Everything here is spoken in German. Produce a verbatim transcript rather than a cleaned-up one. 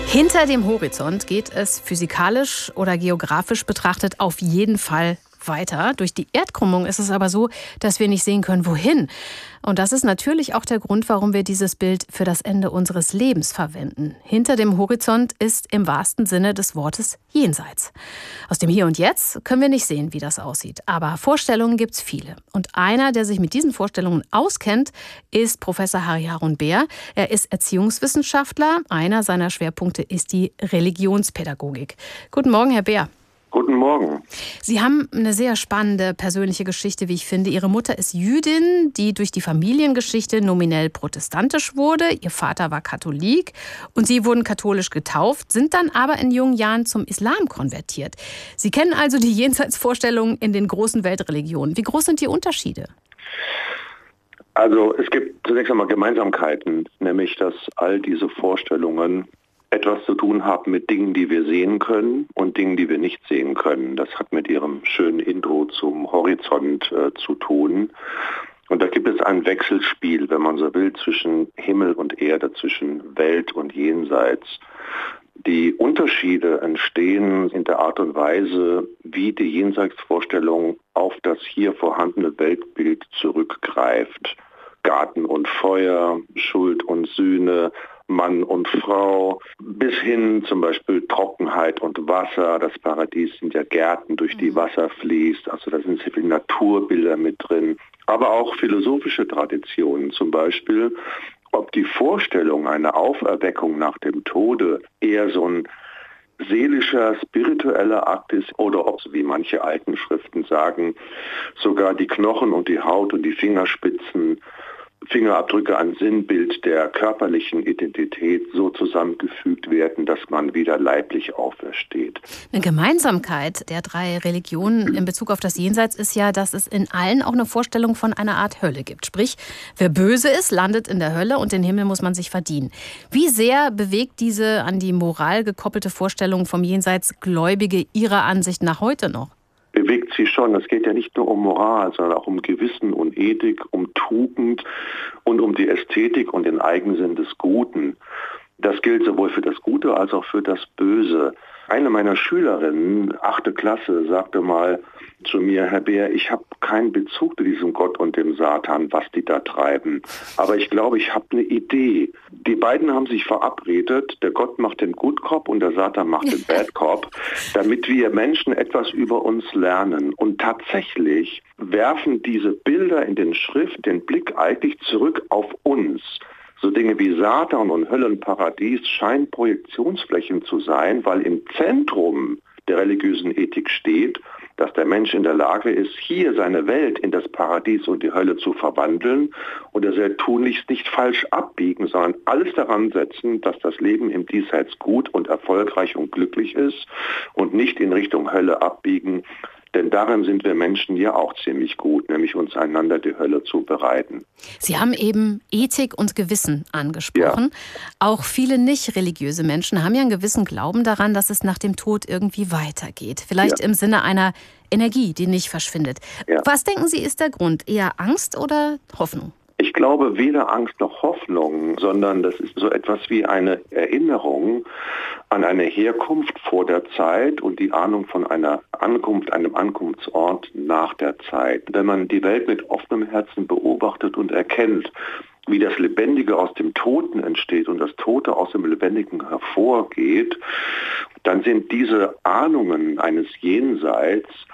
Hinter dem Horizont geht es physikalisch oder geografisch betrachtet auf jeden Fall weiter. Durch die Erdkrümmung ist es aber so, dass wir nicht sehen können, wohin. Und das ist natürlich auch der Grund, warum wir dieses Bild für das Ende unseres Lebens verwenden. Hinter dem Horizont ist im wahrsten Sinne des Wortes jenseits. Aus dem Hier und Jetzt können wir nicht sehen, wie das aussieht. Aber Vorstellungen gibt es viele. Und einer, der sich mit diesen Vorstellungen auskennt, ist Professor Harry Harun-Beer. Er ist Erziehungswissenschaftler. Einer seiner Schwerpunkte ist die Religionspädagogik. Guten Morgen, Herr Beer. Guten Morgen. Sie haben eine sehr spannende persönliche Geschichte, wie ich finde. Ihre Mutter ist Jüdin, die durch die Familiengeschichte nominell protestantisch wurde. Ihr Vater war Katholik und Sie wurden katholisch getauft, sind dann aber in jungen Jahren zum Islam konvertiert. Sie kennen also die Jenseitsvorstellungen in den großen Weltreligionen. Wie groß sind die Unterschiede? Also es gibt zunächst einmal Gemeinsamkeiten, nämlich dass all diese Vorstellungen etwas zu tun haben mit Dingen, die wir sehen können und Dingen, die wir nicht sehen können. Das hat mit Ihrem schönen Intro zum Horizont äh, zu tun. Und da gibt es ein Wechselspiel, wenn man so will, zwischen Himmel und Erde, zwischen Welt und Jenseits. Die Unterschiede entstehen in der Art und Weise, wie die Jenseitsvorstellung auf das hier vorhandene Weltbild zurückgreift. Garten und Feuer, Schuld und Sühne, Mann und Frau, bis hin zum Beispiel Trockenheit und Wasser. Das Paradies sind ja Gärten, durch die Wasser fließt. Also da sind sehr viele Naturbilder mit drin. Aber auch philosophische Traditionen, zum Beispiel, ob die Vorstellung einer Auferweckung nach dem Tode eher so ein seelischer, spiritueller Akt ist oder ob, wie manche alten Schriften sagen, sogar die Knochen und die Haut und die Fingerspitzen, Fingerabdrücke ein Sinnbild der körperlichen Identität so zusammengefügt werden, dass man wieder leiblich aufersteht. Eine Gemeinsamkeit der drei Religionen in Bezug auf das Jenseits ist ja, dass es in allen auch eine Vorstellung von einer Art Hölle gibt. Sprich, wer böse ist, landet in der Hölle und den Himmel muss man sich verdienen. Wie sehr bewegt diese an die Moral gekoppelte Vorstellung vom Jenseits Gläubige Ihrer Ansicht nach heute noch? Bewegt sie schon. Es geht ja nicht nur um Moral, sondern auch um Gewissen und Ethik, um Tugend und um die Ästhetik und den Eigensinn des Guten. Das gilt sowohl für das Gute als auch für das Böse. Eine meiner Schülerinnen, achte Klasse, sagte mal zu mir, Herr Beer, ich habe keinen Bezug zu diesem Gott und dem Satan, was die da treiben. Aber ich glaube, ich habe eine Idee. Die beiden haben sich verabredet, der Gott macht den Good Cop und der Satan macht den Bad Cop, damit wir Menschen etwas über uns lernen. Und tatsächlich werfen diese Bilder in den Schrift den Blick eigentlich zurück auf uns. So Dinge wie Satan und Höllenparadies scheinen Projektionsflächen zu sein, weil im Zentrum der religiösen Ethik steht, dass der Mensch in der Lage ist, hier seine Welt in das Paradies und die Hölle zu verwandeln. Und er soll tunlichst nicht falsch abbiegen, sondern alles daran setzen, dass das Leben im Diesseits gut und erfolgreich und glücklich ist und nicht in Richtung Hölle abbiegen. Denn darin sind wir Menschen ja auch ziemlich gut, nämlich uns einander die Hölle zu bereiten. Sie haben eben Ethik und Gewissen angesprochen. Ja. Auch viele nicht religiöse Menschen haben ja einen gewissen Glauben daran, dass es nach dem Tod irgendwie weitergeht. Vielleicht ja. im Sinne einer Energie, die nicht verschwindet. Ja. Was denken Sie, ist der Grund? Eher Angst oder Hoffnung? Ich glaube weder Angst noch Hoffnung, sondern das ist so etwas wie eine Erinnerung an eine Herkunft vor der Zeit und die Ahnung von einer Ankunft, einem Ankunftsort nach der Zeit. Wenn man die Welt mit offenem Herzen beobachtet und erkennt, wie das Lebendige aus dem Toten entsteht und das Tote aus dem Lebendigen hervorgeht, dann sind diese Ahnungen eines Jenseits